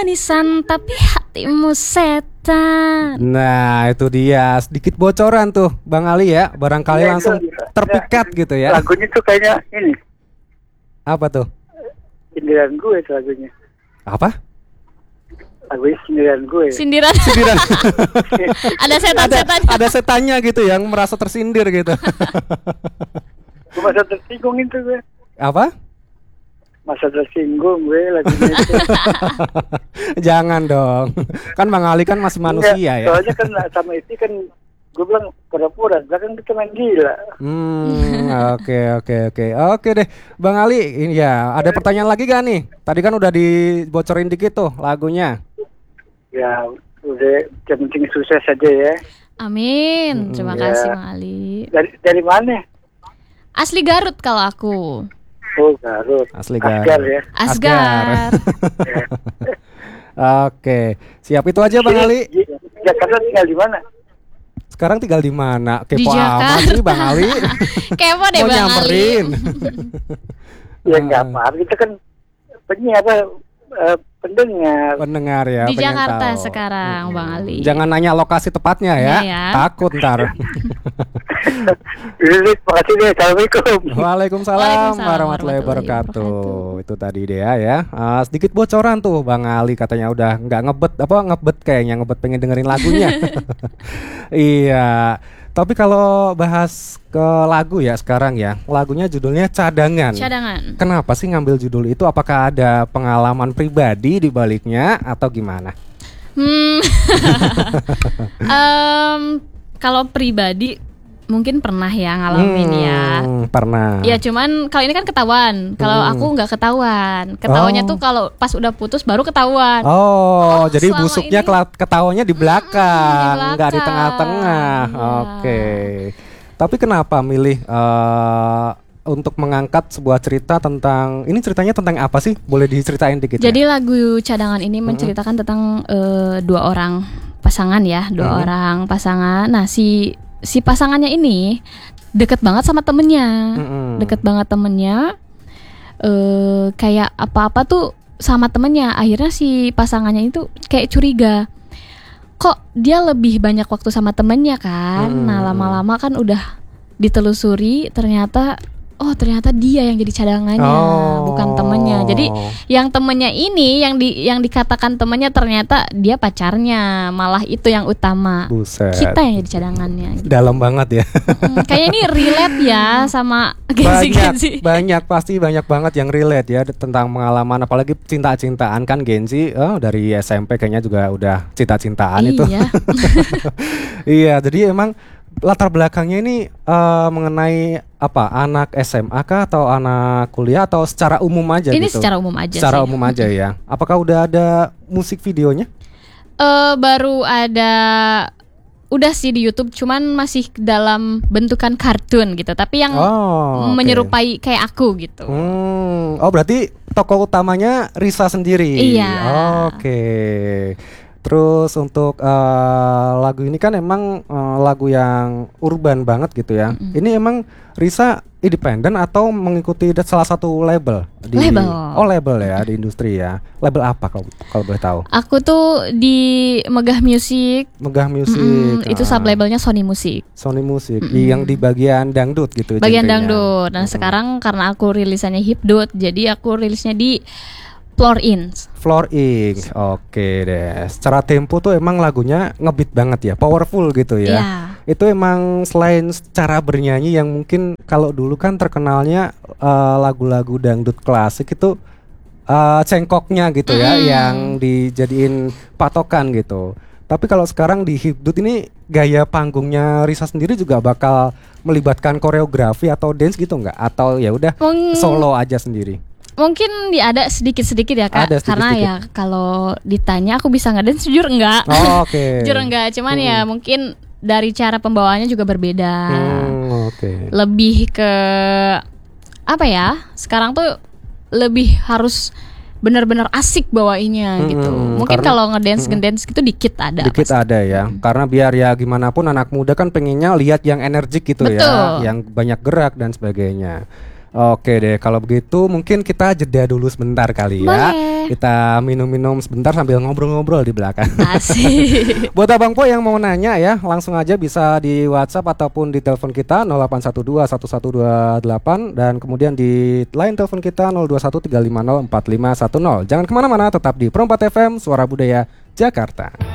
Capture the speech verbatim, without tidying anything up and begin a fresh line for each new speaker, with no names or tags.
Manisan tapi hatimu setan.
Nah itu dia sedikit bocoran tuh Bang Ali ya. Barangkali
Ya,
langsung
itu,
terpikat
ya,
gitu ya.
Lagunya tuh kayaknya ini
Apa tuh?
sindiran gue itu lagunya.
Apa?
Lagunya sindiran gue.
Sindiran.
Sindiran.
Ada setan-setan.
ada, ada setannya gitu yang merasa tersindir gitu.
Gue masa tersinggung itu gue.
Apa?
Masa tersinggung gue lagunya itu.
Jangan dong. Kan Bang Ali kan masih manusia
Enggak,
ya.
soalnya kan sama itu kan gue bilang pura-pura, belakang kita main gila.
Hmm, oke oke oke oke deh, Bang Ali. Ini ya, ada pertanyaan lagi gak nih? Tadi kan udah dibocorin dikit tuh lagunya.
Ya udah, yang penting sukses saja ya.
Amin. Terima
Ya.
kasih Bang Ali.
Dari dari mana?
Asli Garut kalau aku.
Oh Garut.
Asli Garut.
Asgar ya.
Asgar.
Oke, siap itu aja Bang Ali.
J- Jakarta tinggal di mana?
Sekarang tinggal di mana?
Di
Kepo amat
Jakarta.
sih Bang Ali.
Kepo deh
Mau
Bang
nyamperin.
Ali.
Ya nggak apa, kita kan penyiar apa eh, pendengar.
Pendengar ya.
Di
pengen
Jakarta
tahu.
sekarang Bang Ali.
Jangan nanya lokasi tepatnya ya.
Iya ya.
Takut ntar.
Terima kasih deh. Assalamualaikum.
Waalaikumsalam
Waalaikumsalam
warahmatullahi wabarakatuh. Itu tadi dia ya. Uh, sedikit bocoran tuh Bang Ali katanya udah nggak ngebet apa ngebet kayaknya ngebet pengen dengerin lagunya. Iya. Tapi kalau bahas ke lagu ya sekarang ya, lagunya judulnya Cadangan.
Cadangan.
Kenapa sih ngambil judul itu? Apakah ada pengalaman pribadi di baliknya atau gimana?
Hmm. Em, kalau pribadi mungkin pernah ya ngalamin ya.
Hmm, pernah.
Ya cuman kalau ini kan ketahuan. Kalau
Hmm.
aku nggak ketahuan. Ketahuannya
Oh.
tuh kalau pas udah putus baru ketahuan.
Oh,
Oh,
jadi
selama
busuknya
ini-
kela- ketawanya di belakang,
di
nggak di
belakang.
tengah-tengah.
Iya.
Oke. Tapi kenapa milih eh, untuk mengangkat sebuah cerita tentang ini ceritanya tentang apa sih? Boleh diceritain dikit?
Jadi
ya?
lagu Cadangan ini menceritakan tentang eh, dua orang pasangan ya, dua
Mm-mm.
orang pasangan. Nah si si pasangannya ini deket banget sama temennya,
Mm-mm.
deket banget temennya. Eh kayak apa-apa tuh sama temennya. Akhirnya si pasangannya itu kayak curiga. Kok dia lebih banyak waktu sama temennya kan?
Mm-mm.
Nah lama-lama kan udah ditelusuri ternyata. Oh ternyata dia yang jadi cadangannya,
Oh.
bukan temennya. Jadi yang temennya ini, yang di yang dikatakan temennya ternyata dia pacarnya, malah itu yang utama.
Buset.
Kita yang jadi cadangannya. Gitu.
Dalam banget ya.
Hmm, kayaknya ini relate ya sama
banyak,
Genzi-Genzi.
banyak pasti banyak banget yang relate ya tentang pengalaman apalagi cinta-cintaan kan Genzi. Oh, dari S M P kayaknya juga udah cinta-cintaan itu.
Iya.
Iya, jadi emang latar belakangnya ini eh, mengenai apa? Anak S M A kah atau anak kuliah atau secara umum aja
Ini
gitu?
secara umum aja
Secara
sih.
umum aja ya. Apakah udah ada musik videonya?
Eh, baru ada, udah sih di YouTube, cuman masih dalam bentukan kartun gitu. Tapi yang
Oh, oke.
menyerupai kayak aku gitu.
Hmm, oh berarti tokoh utamanya Risa sendiri.
Iya.
Oke. Terus untuk eh, lagu ini kan emang eh, lagu yang urban banget gitu ya.
Mm-mm.
Ini emang Risa independen atau mengikuti da- salah satu label di
Label.
Oh, label ya di industri ya. Label apa kalau kalau boleh tahu?
Aku tuh di Megah Music.
Megah Music.
Mm-mm, itu
ah,
sub labelnya Sony Music.
Sony Music
Mm-mm.
yang di bagian dangdut gitu.
Bagian
genrenya.
dangdut. Nah,
Mm-mm.
sekarang karena aku rilisannya hipdut, jadi aku rilisnya di Floor Ins.
Floor Ink, oke deh. Secara tempo tuh emang lagunya ngebeat banget ya, powerful gitu ya.
Iya.
Itu emang selain cara bernyanyi yang mungkin kalau dulu kan terkenalnya eh, lagu-lagu dangdut klasik itu eh, cengkoknya gitu ya,
Mm.
yang dijadiin patokan gitu. Tapi kalau sekarang di hipdut ini gaya panggungnya Risa sendiri juga bakal melibatkan koreografi atau dance gitu nggak? Atau ya udah
Mung-
solo aja sendiri?
Mungkin di ada sedikit-sedikit ya Kak.
Ada
Karena
sedikit-sedikit.
ya kalau ditanya aku bisa ngedance, jujur enggak.
Oh, oke.
Jujur enggak, cuman
Hmm.
ya mungkin dari cara pembawaannya juga berbeda.
Hmm, oke.
Lebih ke apa ya? Sekarang tuh lebih harus benar-benar asik bawainnya
Hmm,
gitu. Mungkin
karena-
kalau ngedance
hmm.
ngedance gitu dikit ada.
Dikit
pasti.
ada ya, karena biar ya gimana pun anak muda kan pengennya lihat yang energik gitu
Betul.
ya, yang banyak gerak dan sebagainya. Oke deh, kalau begitu mungkin kita jeda dulu sebentar kali ya.
Boleh.
Kita minum-minum sebentar sambil ngobrol-ngobrol di belakang.
Asik.
Buat Abang Po yang mau nanya ya, langsung aja bisa di WhatsApp ataupun di telepon kita nol delapan satu dua satu satu dua delapan dan kemudian di line telepon kita nol dua satu tiga lima nol empat lima satu nol. Jangan kemana-mana, tetap di Perempat F M, Suara Budaya Jakarta.